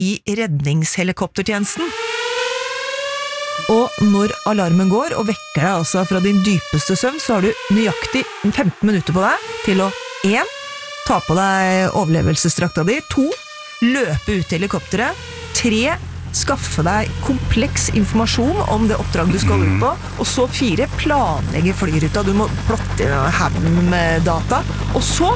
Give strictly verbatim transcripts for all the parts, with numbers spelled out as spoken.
i redningshelikoptertjenesten. Og når alarmen går og vekker deg altså fra din dypeste søvn, så har du nøyaktig femten minutter på deg til å en ta på deg overlevelsesdrakta di, to løpe ut i helikopteret, tre skaffe deg kompleks informasjon om det oppdraget du skal ut på, og så fire planlegge flyruta, du må plotte inn en haug med data, og så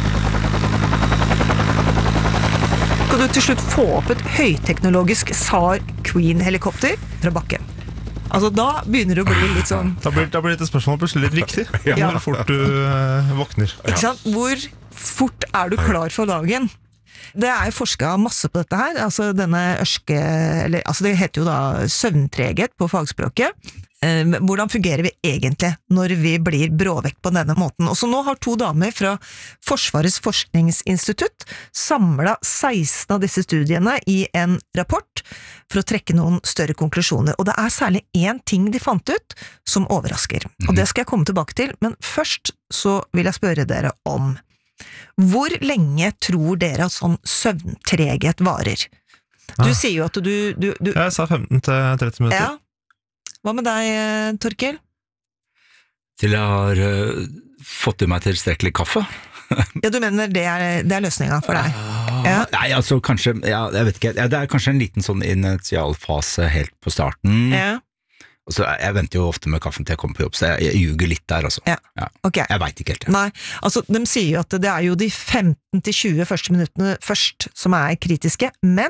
skal du til slutt få opp et høyteknologisk SAR Queen helikopter fra bakken. Altså da begynner det å bli litt sånn Da blir, da blir dette spørsmålet plutselig litt viktig. Ja. Hvor fort du uh, våkner. Ikke sant? Hvor fort er du klar for dagen? Det er jo forsket masse på dette her, altså denne ørske, eller, altså det heter jo da søvntreghet på fagspråket. Eh, hvordan fungerer vi egentlig når vi blir bråvekt på denne måten? Og så nå har to damer fra Forsvarets forskningsinstitutt samlet seksten av disse studiene i en rapport for å trekke noen større konklusjoner. Og det er særlig én ting de fant ut som overrasker. Og det skal jeg komme tilbake til, men først så vil jeg spørre dere om hvor lenge tror dere at sånn søvntreghet varer? Du ah. sier jo at du, du, du... Jeg sa femten til tretti minutter. Ja. Hva med deg, Torkel? Til jeg har uh, fått i meg tilstrekkelig kaffe. Ja, du mener det er, det er løsningen for deg? Uh, ja. Nei, altså kanskje, ja, jeg vet ikke, ja, det er kanskje en liten sånn initialfase helt på starten. Ja. Altså, jeg venter jo ofte med kaffen til jeg kommer på jobb, så jeg, jeg ljuger litt der, altså. Ja. Ja. Okay. Jeg vet ikke helt. Ja. Nei, altså, de sier jo at det er jo de femten til tjue første minuttene først som er kritiske, men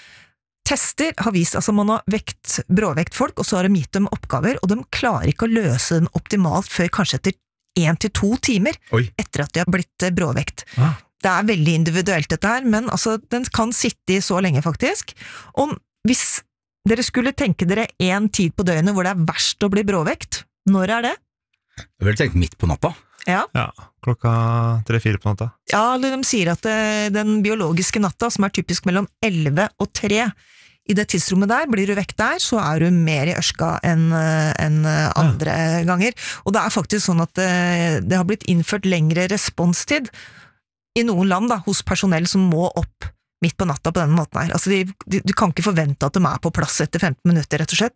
tester har vist, altså man har vekt, bråvekt folk, og så har de gitt dem oppgaver, og de klarer ikke å løse dem optimalt før kanskje etter en til to timer Oi. Etter at de har blitt bråvekt. Ah. Det er veldig individuelt dette her, men altså, den kan sitte i så lenge faktisk, og hvis dere skulle tenke dere en tid på døgnet hvor det er verst å bli bråvekt. Når er det? Jeg vil tenke midt på natta. Ja. Ja, klokka tre-fire på natta. Ja, de sier at den biologiske natta, som er typisk mellom elleve og tre, i det tidsrommet der, blir du vekt der, så er du mer i ørska enn en andre ja. Ganger. Og det er faktisk sånn at det, det har blitt innført lengre responstid i noen land da, hos personell som må opp midt på natta på denne måten her. Altså, de, de, du kan ikke forvente at de er på plass etter femten minutter, rett og slett.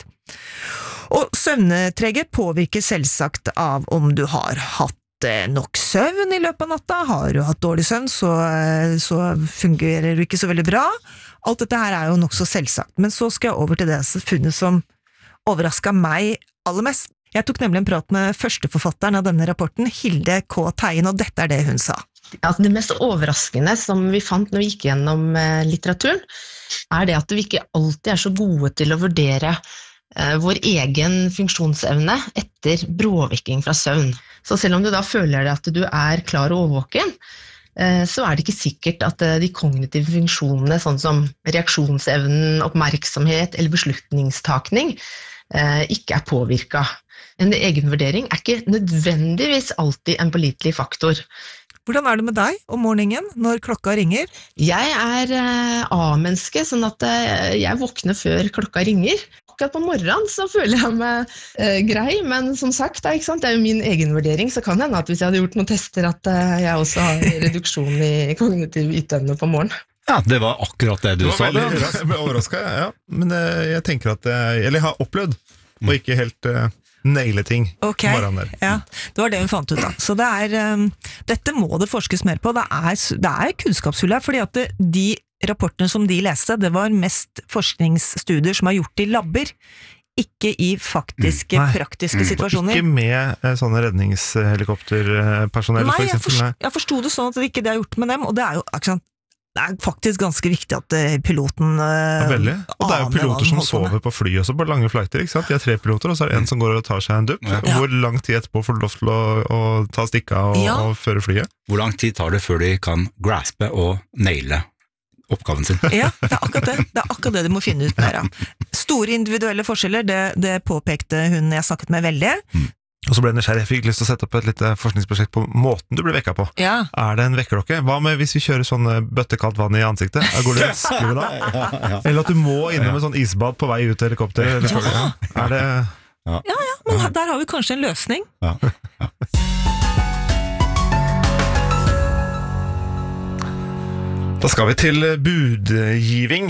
Og søvntreghet påvirker selvsagt av om du har hatt nok søvn i løpet av natta. Har du hatt dårlig søvn, så, så fungerer du ikke så veldig bra. Alt dette her er jo nok så selvsagt. Men så skal jeg over til det funnet som overrasket meg aller mest. Jeg tok nemlig en prat med førsteforfatteren av denne rapporten, Hilde K. Teien, og dette er det hun sa. Altså det mest overraskende som vi fant når vi gikk gjennom eh, litteraturen, er det at vi ikke alltid er så gode til å vurdere eh, vår egen funksjonsevne etter bråvekking fra søvn. Så selv om du da føler at du er klar og overvåken, eh, så er det ikke sikkert at eh, de kognitive funksjonene, sånn som reaksjonsevnen, oppmerksomhet eller beslutningstakning, eh, ikke er påvirket. En egenvurdering er ikke nødvendigvis alltid en pålitelig faktor. Hvordan er det med deg om morgenen når klokka ringer? Jeg er eh, A-menneske, sånn at eh, jeg våkner før klokka ringer. Akkurat på morgenen så føler jeg meg eh, grei, men som sagt, det er, ikke sant? Det er jo min egenvurdering, så kan det hende at hvis jeg hadde gjort noen tester at eh, jeg også har reduksjon i kognitiv yteevne på morgen. Ja, det var akkurat det du det sa. Det var veldig, jeg ble overrasket, ja. Men eh, jeg tenker at jeg, eller jeg har opplevd, og ikke helt... Eh, naile ting okay. morgenen der. Ja, det var det hun fant ut da. Så det er, um, dette må det forskes mer på. Det er, det er kunnskapshull her, fordi at det, de rapportene som de leste, det var mest forskningsstudier som er gjort i labber, ikke i faktiske, mm. praktiske mm. situasjoner. Ikke med eh, sånne redningshelikopterpersonell, Nei, for eksempel. Jeg, forst, jeg forstod det sånn at det ikke det er gjort med dem, og det er jo ikke sant, det er faktisk ganske viktig at piloten uh, ja, veldig. Og det er jo piloter som sover på fly også på lange flighter, ikke sant? De er tre piloter, og så er det en som går og tar seg en dupp. Ja. Hvor lang tid etterpå får du lov til å, å ta stikka og, ja. og føre flyet? Hvor lang tid tar det før de kan graspe og naile oppgaven sin? Ja, det er akkurat det. Det er akkurat det de må finne ut der. Ja. Store individuelle forskjeller, det, det påpekte hun jeg snakket med veldig. Mm. Og så ble jeg nysgjerrig, jeg fikk lyst til å sette opp et lite forskningsprosjekt på måten du ble vekket på. Ja. Er det en vekkerklokke? Hva med hvis vi kjører sånn bøttekaldt vann i ansiktet? Går det raskere da? Ja, ja. Eller at du må innom en sånn isbad på vei ut til helikopter? Eller ja. Er det... Ja, ja, men ja. Der har vi kanskje en løsning. Ja, ja. Da skal vi til budgiving.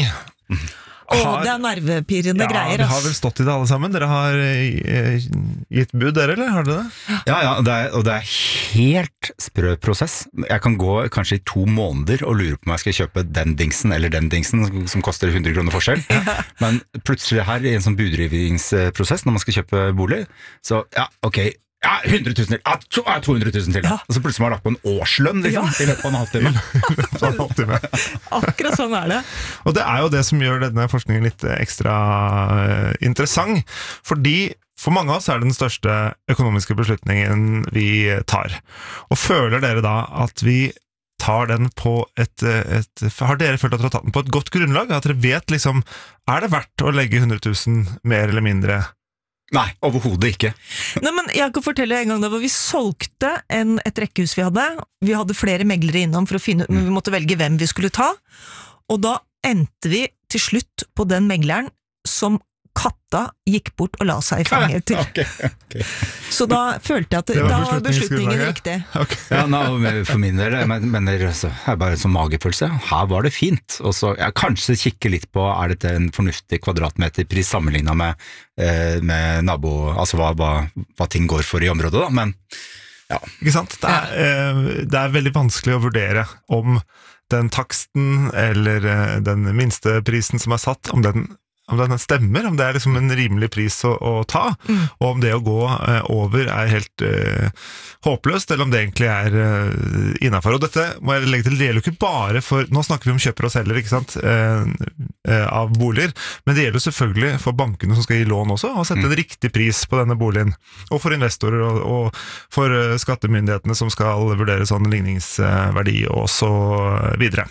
Åh, det er nervepirrende ja, greier. Vi har vel stått i det alle sammen. Dere har eh, gitt bud, dere, eller har dere det? Ja, ja, det er, og det er helt sprø prosess. Jeg kan gå kanskje i to måneder og lure på om jeg skal kjøpe den dingsen eller den dingsen som koster hundre kroner forskjell. Men plutselig her i en sånn budrivingsprosess når man skal kjøpe bolig, så ja, ok, ja, hundre tusen til, ja, to hundre tusen til. Ja. Og så plutselig har man lagt på en årslønn liksom, ja. I løpet av en halvtime. en halvtime. Akkurat sånn er det. Og det er jo det som gjør denne forskningen litt ekstra interessant, fordi for mange av oss er det den største økonomiske beslutningen vi tar. Og føler dere da at vi tar den på et, et har dere følt at dere har tatt den på et godt grunnlag? At dere vet liksom, er det verdt å legge hundre tusen mer eller mindre? Nei, overhodet ikke. Nei, men jeg kan fortelle en gang da hvor vi solgte en, et rekkehus vi hadde. Vi hadde flere meglere innom for å finne, men vi måtte velge hvem vi skulle ta. Og da endte vi til slutt på den megleren som katta gikk bort og la seg i fanget til. Okay, okay. Så da følte jeg at det, det var da var beslutningen riktig. Okay. Ja, no, for min del, jeg mener, så, er bare en sånn magefølelse. Her var det fint. Og så jeg kanskje kikke litt på, er dette en fornuftig kvadratmeterpris sammenlignet med, eh, med nabo, altså hva, hva, hva ting går for i området da, men ja. Ikke sant? Det er, eh, det er veldig vanskelig å vurdere om den taksten eller den minste prisen som er satt, om den om den stemmer, om det er liksom en rimelig pris å, å ta, mm. og om det å gå eh, over er helt eh, håpløst, eller om det egentlig er eh, innenfor. Og dette må jeg legge til, det gjelder jo ikke bare for, nå snakker vi om kjøper og selger, ikke sant, eh, eh, av boliger, men det gjelder jo selvfølgelig for bankene som skal gi lån også, å sette mm. en riktig pris på denne boligen, og for investorer og, og for uh, skattemyndighetene som skal vurdere sånn ligningsverdi og så videre.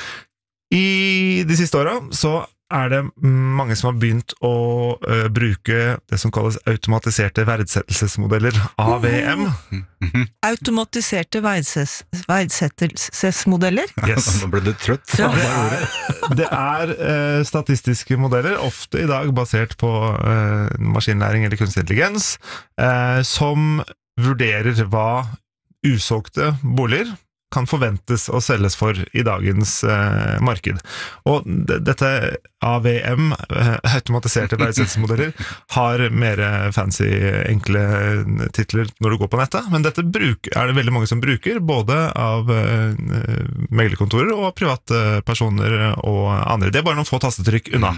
I de siste årene så er det mange som har begynt å uh, bruke det som kalles automatiserte verdsettelsesmodeller, A V M. Mm-hmm. Automatiserte verdses, verdsettelsesmodeller? Yes. Nå ble du trøtt. Ja, det er, det er uh, statistiske modeller, ofte i dag basert på uh, maskinlæring eller kunstig intelligens, uh, som vurderer hva usolgte boliger kan forventes å selges for i dagens eh, marked. Og dette A V M, eh, automatiserte verdsettelsesmodeller, har mer fancy, enkle titler når du går på nettet, men dette bruk, er det veldig mange som bruker, både av eh, meglerkontorer og private personer og andre. Det er bare noen få tastetrykk unna.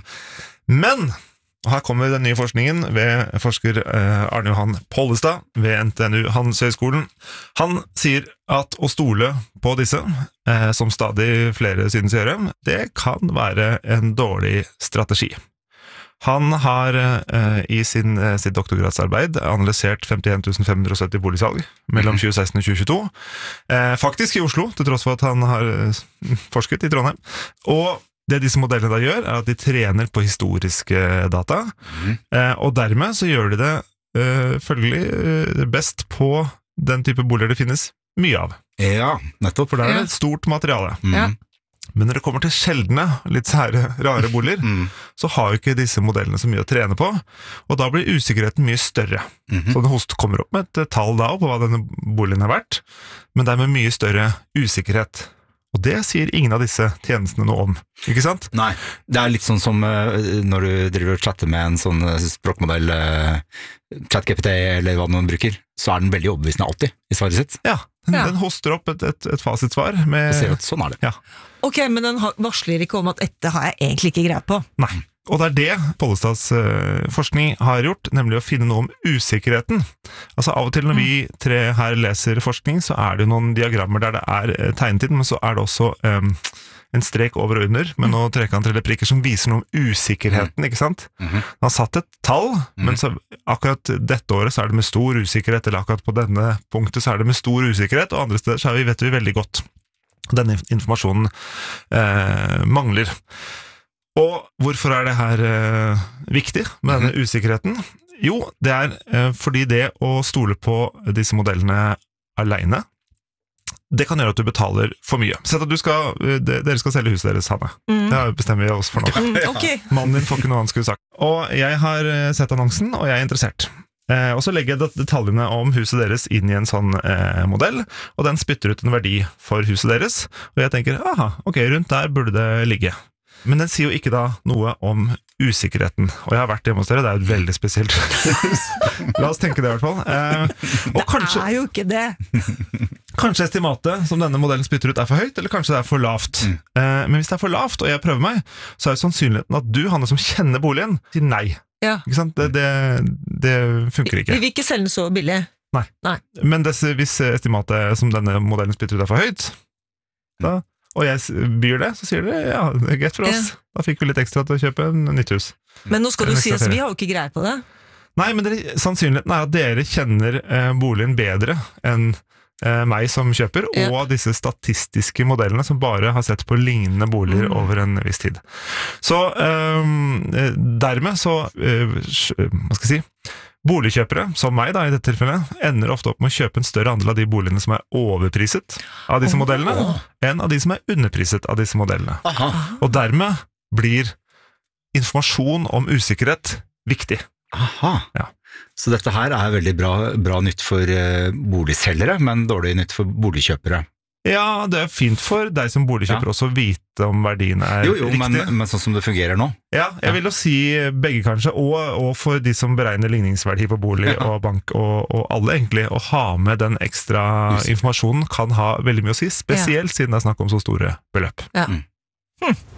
Men og her kommer den nye forskningen ved forsker Arne Johan Pollestad ved N T N U Handelshøyskolen. Han sier at å stole på disse, som stadig flere synes gjøre, det kan være en dårlig strategi. Han har i sin, sitt doktorgradsarbeid analysert femtien tusen fem hundre sytti boligsalg mellom tjue seksten og tjue tjueto, faktisk i Oslo, til tross for at han har forsket i Trondheim. Og det disse modellene da gjør, er at de trener på historiske data, mm. eh, og dermed så gjør de det eh, følgelig eh, best på den type boliger det finnes mye av. Ja, nettopp. For der er det et stort materiale. Mm. Ja. Men når det kommer til sjeldne, litt sære, rare boliger, mm. så har jo ikke disse modellene så mye å trene på, og da blir usikkerheten mye større. Mm-hmm. Så den host kommer opp med et tall da på hva denne boligen er verdt, men det er med mye større usikkerhet. Og det sier ingen av disse tjenestene noe om, ikke sant? Nei, det er litt sånn som uh, når du driver og chatter med en sånn språkmodell, uh, ChatGPT eller hva man bruker, så er den veldig overbevisende alltid i svaret sitt. Ja, den, ja. den hoster opp et, et, et fasitsvar med... Og sier at sånn er det. Ja. Ok, men den varsler ikke om at dette har jeg egentlig ikke greie på. Nei. Og det er det Pollestads uh, forskning har gjort, nemlig å finne noe om usikkerheten. Altså av og til når vi tre her leser forskning, så er det jo noen diagrammer der det er uh, tegnet inn, men så er det også um, en strek over og under, med noen trekanter eller prikker som viser noe om usikkerheten, ikke sant? Mm-hmm. Han har satt et tall, mm-hmm. men så akkurat dette året så er det med stor usikkerhet, eller akkurat på denne punktet så er det med stor usikkerhet, og andre steder så er vi, vet vi veldig godt. Denne informasjonen uh, mangler. Og hvorfor er det her eh, viktig med denne mm-hmm. usikkerheten? Jo, det er eh, fordi det å stole på disse modellene alene, det kan gjøre at du betaler for mye. Sett at du skal, de, dere skal selge huset deres, Hanne. Mm. Det bestemmer vi oss for nå. Mm, okay. Mannen din får ikke noe han skulle sagt. Og jeg har sett annonsen, og jeg er interessert. Eh, og så legger jeg detaljene om huset deres inn i en sånn eh, modell, og den spytter ut en verdi for huset deres. Og jeg tenker, aha, ok, rundt der burde det ligge. Men den sier jo ikke da noe om usikkerheten. Og jeg har vært hjemme hos dere, det er jo veldig spesielt. La oss tenke det i hvert fall. Eh, og Det kanskje, er jo ikke det! kanskje estimatet som denne modellen spytter ut er for høyt, eller kanskje det er for lavt. Mm. Eh, men hvis det er for lavt, og jeg prøver meg, så er jo sannsynligheten at du, Hanne, som kjenner boligen, sier nei. Ja. Ikke sant? Det, det, det funker Vi ikke. vil ikke selge den så billig. Men dess, hvis estimatet som denne modellen spytter ut er for høyt, da, og jeg s- byr det, så sier dere ja, det er greit for oss. Da fikk vi litt ekstra til å kjøpe en nytt hus. Men nå skal En du ekstra si at ferie. vi har jo ikke greie på det. Nei, men dere, sannsynligheten er at dere kjenner eh, boligen bedre enn eh, meg som kjøper, Ja. og disse statistiske modellene som bare har sett på lignende boliger Mm. over en viss tid. Så ehm, eh, dermed så, eh, sj- hva skal jeg si, boligkjøpere, som meg da i dette tilfellet, ender ofte opp med å kjøpe en større andel av de boligene som er overpriset av disse Åh. modellene, enn av de som er underpriset av disse modellene. Aha. Og dermed blir informasjon om usikkerhet viktig. Aha. Ja. Så dette her er veldig bra, bra nytt for eh, boligselgere, men dårlig nytt for boligkjøpere. Ja, det er fint for deg som boligkjøper Ja. også å vite om verdiene er Jo, jo, men, riktige. men sånn som det fungerer nå. Ja, jeg Ja. vil jo si begge kanskje, og, og for de som beregner ligningsverdi på bolig Ja. og bank, og, og alle egentlig, å ha med den ekstra Usikker. informasjonen kan ha veldig mye å si, spesielt siden det er snakk om så store beløp. Ja. Mm. Hm.